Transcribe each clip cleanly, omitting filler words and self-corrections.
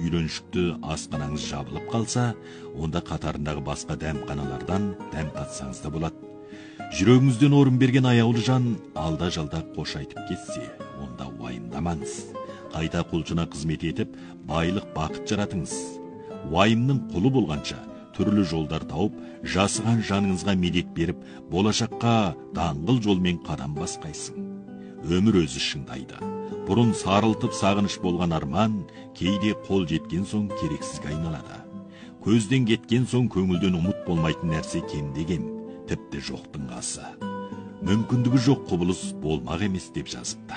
үйреншікті асханаңыз жабылып қалса, онда қатарындағы басқа дәмханалардан дәм татсаңыз да болады. Жүрегіңізден орын берген аяулы жан алда жалда қош айтып кетсе, онда уайымдамаңыз. Қайта құлшына қызмет етіп, байлық бақыт жаратыңыз. Уайымның құлы болғанша, түрлі жолдар тауып, жасыған жаныңызға медет беріп, болашаққа даңғыл жолмен қадам басқайсың. Өмір өзі шыңдайды. Бұрын сарылтып сағыныш болған арман, кейде қол жеткен соң керексізге айналады. Көзден кеткен соң көңілден ұмыт болмайтын нәрсе кемде-кем, тіпті жоқтың қасы. Мүмкіндігі жоқ құбылыс болмақ емес деп жазыпты.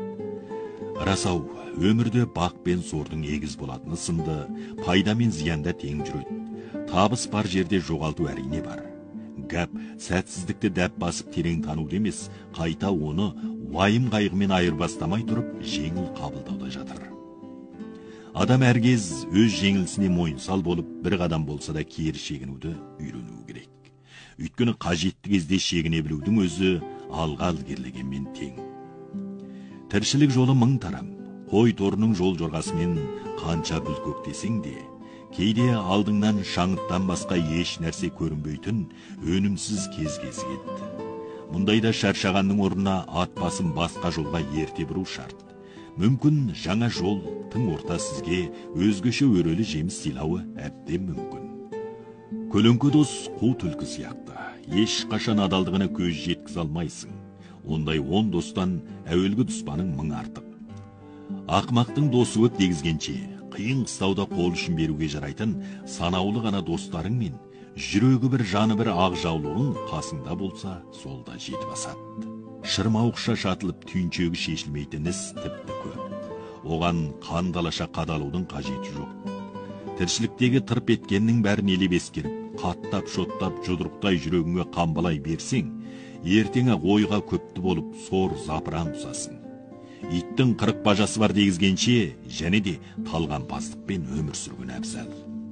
Расау, өмірде бақ пен сордың егіз болатыны сынды, пайда мен зиянда тең жүреді. Табыс бар жерде жоғалту әрине бар. Гәп сәтсіздікті дәп басып терең тануды емес, қайта оны уайым қайғымен айырбастамай тұрып, жеңіл қабылдауда жатыр. Адам әркез өз жеңілісіне мойынсал болып, бір қадам болса да кері шегінуді үйрену керек. Өйткені қажетті кезде шегіне білудің өзі алға ілгерілегенмен тең. Тіршілік жолы мың тарам, қой торының жол жорғасымен қанша гүл көктесең де, кейде алдыңнан шаңыттан басқа еш нәрсе көрінбейтін өнімсіз кез келеді. Мұндайда шаршағанның орнына ат басын басқа жолға ерте бұру шарт. Мүмкін жаңа жол тың орта сізге өзгеше өрелі жеміс сыйлауы әбден мүмкін. Көлеңке дос қу түлкі сияқты, ешқашан адалдығына көз жеткізе алмайсың. Ондай 10 достан әуелгі дұспаның мың артық. Ақмақтың досы көп дегізгенше, қиын қыстауда қол ұшын беруге жарайтын санаулы ғана достарың мен жүрегі бір жаны бір ақ жаулығың қасыңда болса, сол да жетіп асады. Шырмауықша шатылып түйіншегі шешілмейтін іс тіпті көп. Оған қандалаша қадалудың қажеті жоқ. Тіршіліктегі тырп еткеннің бәрін елеп ескеріп, қаттап шоттап жұдырықтай жүрегіңе қамбалай берсең, ертеңі ойға көпті болып сор запыран ұсасын. Иттің 40 бажасы бар дегізгенше, және де талғампаздықпен өмір сүрген әбзал.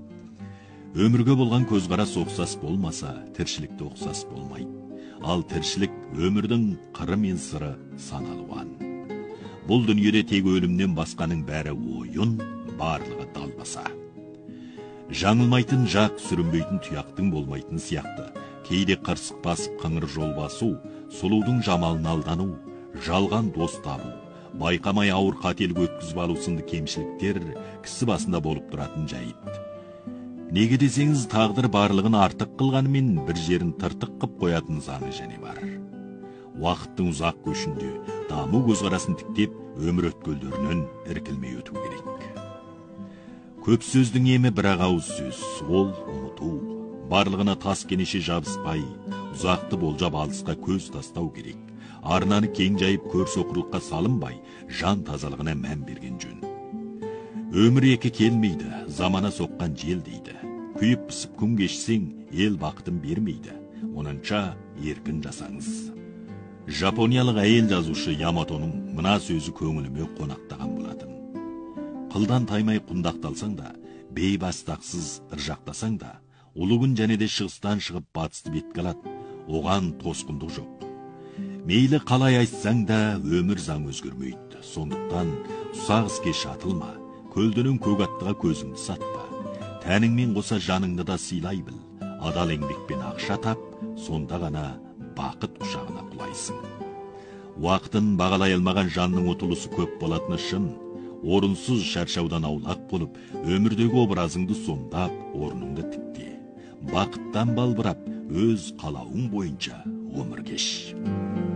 Өмірге болған көзқарас ұқсас болмаса, тіршілікте ұқсас болмайды. Ал тіршілік өмірдің қыры мен сыры саналуан. Бұл дүниеде тек өлімнен басқаның бәрі ойын, барлығы далбаса. Жаңылмайтын жақ, сүрінбейтін тұяқтың болмайтын сияқты. Кейде қырсық басып қыңыр жол басу, сұлудың жамалын алдану, жалған дос табу, байқамай ауыр қателік өткізіп алу сынды кемшіліктер кісі басында болып тұратын жайт. Неге десеңіз, тағдыр барлығын артық қылғанымен бір жерін тыртық қып қоятын заңы және бар. Уақыттың ұзақ көшінде даму көзқарасын тіктеп, өмір өткелдерінен іркілмей өту керек. Көп сөздің емі бір-ақ ауыз сөз, ол ұмыту. Барлығына тас кенеше жабыспай, ұзақты болжап алысқа көз тастау керек. Арнаны кең жайып көрсоқырлыққа салынбай, жан тазалығына мән берген жөн. Өмір екі келмейді, замана соққан жел дейді. Күйіп пісіп күн кешсең, ел бақытын бермейді. Онанша еркін жасаңыз. Жапониялық әйел жазушы Яматоның мына сөзі көңіліме қонақтаған болатын. Қылдан таймай құндақталсаң да, бейбастақсыз ыржақтасаң да, ұлы күн және де шығыстан шығып батысты бетке алады. Оған тосқындық жоқ. Мейлі қалай айтсаң да, өмір заң өзгермейді. Сондықтан ұсақ іске шатылма, көлденең көк аттыға көзіңді сатпа. Тәніңмен қоса жаныңды да сыйлай біл. Адал еңбекпен ақша тап, сонда ғана бақыт құшағына құлайсың. Уақытын бағалай алмаған жанның ұтылысы көп болатыны шын. Орынсыз шаршаудан аулақ болып, өмірдегі образыңды сомдап, орныңды тікте. Бақыттан балбырап, өз қалауың бойынша өмір кеш.